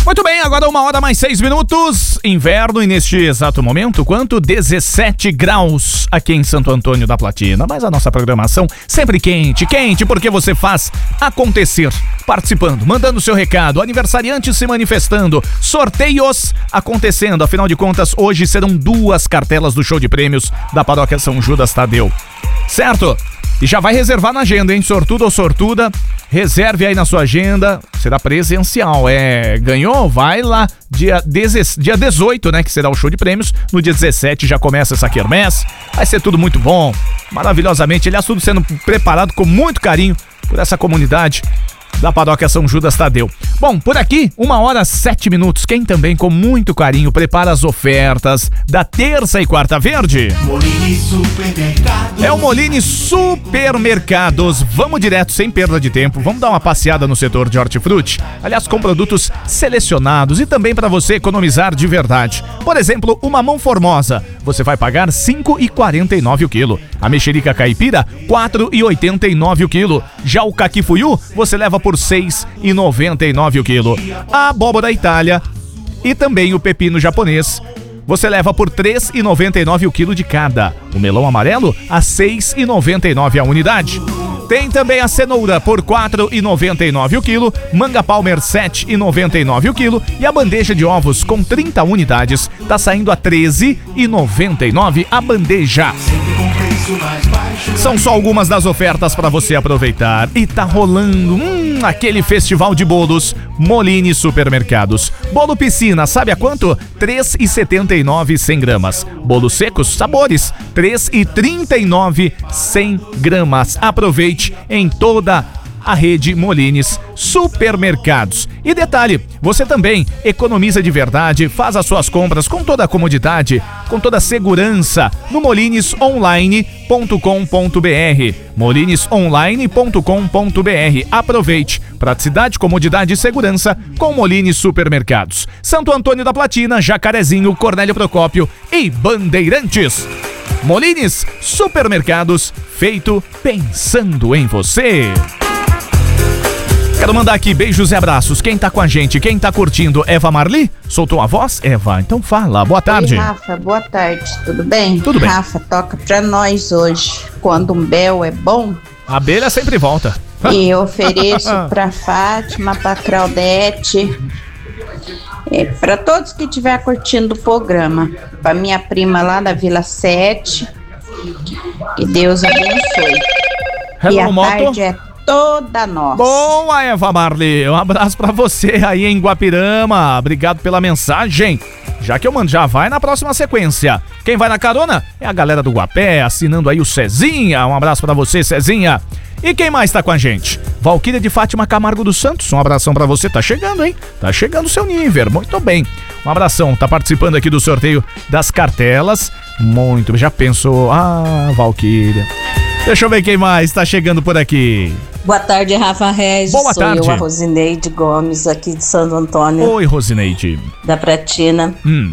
Muito bem, agora 1h mais 6 minutos. Inverno e neste exato momento, quanto? 17 graus aqui em Santo Antônio da Platina. Mas a nossa programação sempre quente, porque você faz acontecer. Participando, mandando seu recado, aniversariantes se manifestando, sorteios acontecendo. Afinal de contas, hoje serão 2 cartelas do show de prêmios da Paróquia São Judas Tadeu. Certo? E já vai reservar na agenda, hein? Sortudo ou sortuda, reserve aí na sua agenda. Será presencial, ganhou? Vai lá, dia 18, né? Que será o show de prêmios. No dia 17 já começa essa quermesse. Vai ser tudo muito bom, maravilhosamente. Aliás, tudo sendo preparado com muito carinho por essa comunidade da Paróquia São Judas Tadeu. Bom, por aqui, 1h07. Quem também com muito carinho prepara as ofertas da terça e quarta verde? Molini Supermercados. É o Molini Supermercados. Vamos direto, sem perda de tempo. Vamos dar uma passeada no setor de hortifruti. Aliás, com produtos selecionados e também para você economizar de verdade. Por exemplo, o mamão formosa. Você vai pagar R$ 5,49 o quilo. A mexerica caipira, R$ 4,89 o quilo. Já o caquifuiu, você leva por R$ 6,99 o quilo. A abóbora Itália e também o pepino japonês você leva por R$ 3,99 o quilo de cada. O melão amarelo a R$ 6,99 a unidade. Tem também a cenoura por R$ 4,99 o quilo, manga palmer R$ 7,99 o quilo e a bandeja de ovos com 30 unidades tá saindo a R$ 13,99 a bandeja. São só algumas das ofertas para você aproveitar. E tá rolando aquele festival de bolos Molini Supermercados. Bolo piscina, sabe a quanto? R$ 3,79 100 gramas. Bolos secos, sabores, R$ 3,39 100 gramas. Aproveite em toda a rede Molines Supermercados. E detalhe, você também economiza de verdade, faz as suas compras com toda a comodidade, com toda a segurança no molinesonline.com.br. molinesonline.com.br. Aproveite. Praticidade, comodidade e segurança com Molines Supermercados. Santo Antônio da Platina, Jacarezinho, Cornélio Procópio e Bandeirantes. Molines Supermercados, feito pensando em você. Quero mandar aqui beijos e abraços. Quem tá com a gente, quem tá curtindo? Eva Marli? Soltou a voz? Eva, então fala. Boa tarde. Oi, Rafa, boa tarde. Tudo bem? Tudo bem. Rafa, toca pra nós hoje. Quando um bel é bom. A abelha sempre volta. E eu ofereço pra Fátima, pra Claudete, pra todos que estiver curtindo o programa. Pra minha prima lá da Vila 7. Que Deus abençoe. Hello, e a moto. tarde é toda nossa. Boa, Eva Marli. Um abraço pra você aí em Guapirama. Obrigado pela mensagem. Já que eu mando, já vai na próxima sequência. Quem vai na carona é a galera do Guapé, assinando aí o Cezinha. Um abraço pra você, Cezinha. E quem mais tá com a gente? Valquíria de Fátima Camargo dos Santos. Um abração pra você. Tá chegando, hein? Tá chegando o seu nível. Muito bem. Um abração. Tá participando aqui do sorteio das cartelas. Muito. Já pensou? Ah, Valquíria. Deixa eu ver quem mais tá chegando por aqui. Boa tarde, Rafa Regis. Boa tarde. Sou eu, a Rosineide Gomes, aqui de Santo Antônio. Oi, Rosineide. Da Pratina.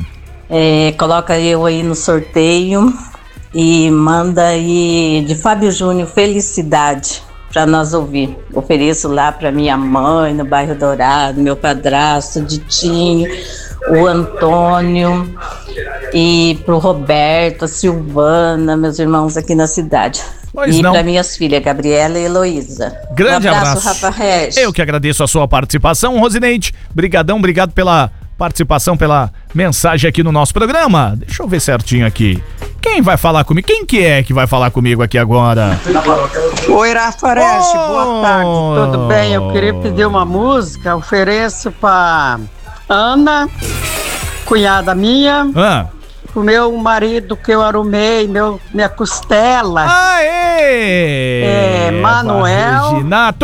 Coloca eu aí no sorteio e manda aí de Fábio Júnior, Felicidade, pra nós ouvir. Ofereço lá pra minha mãe, no bairro Dourado, meu padrasto, Ditinho, o Antônio e pro Roberto, a Silvana, meus irmãos aqui na cidade. Pois e não. para minhas filhas, Gabriela e Heloísa. Grande abraço, Rafa Regis. Eu que agradeço a sua participação, Rosineide. Brigadão, obrigado pela participação, pela mensagem aqui no nosso programa. Deixa eu ver certinho aqui. Quem vai falar comigo? Quem que é que vai falar comigo aqui agora? Oi, Rafa Regis, boa tarde, tudo bem? Eu queria pedir uma música, ofereço pra Ana, cunhada minha. O meu marido que eu arrumei, minha costela. Aê! Manuel. Reginato!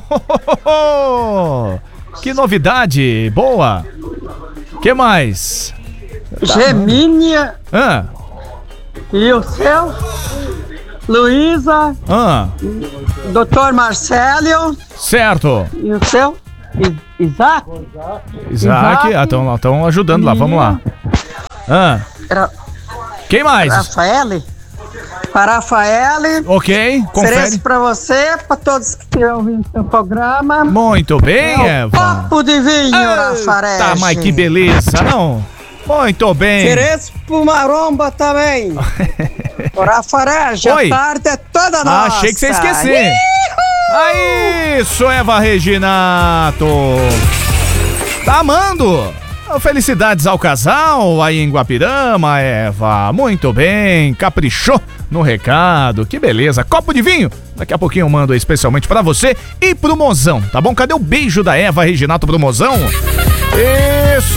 Que novidade! Boa! Que mais? Gemínia. E o seu? Luísa. Doutor Marcelo. Certo. E o seu? Isaac? Isaac. Estão ajudando lá, vamos lá. Quem mais? Rafael? Para Rafaele. Ok, confere. Ofereço pra você, pra todos que estão ouvindo seu programa. Muito bem, Eva. Copo de vinho, Rafael. Tá, mas que beleza, não? Muito bem. Ofereço pro Maromba também. Rafael, a tarde é toda nossa. Achei que você ia esquecer. Isso, Eva Reginato. Tá amando. Felicidades ao casal aí em Guapirama, Eva. Muito bem, caprichou no recado. Que beleza. Copo de vinho. Daqui a pouquinho eu mando especialmente pra você e pro Mozão, tá bom? Cadê o beijo da Eva Reginato pro Mozão? Isso.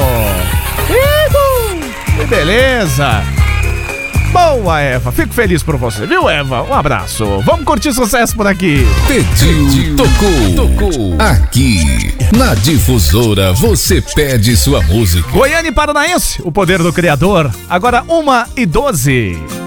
Que beleza. Boa, Eva. Fico feliz por você, viu, Eva? Um abraço. Vamos curtir sucesso por aqui. Pediu, tocou. Aqui, na Difusora, você pede sua música. Goiânia e Paranaense, o poder do Criador. Agora 1h12.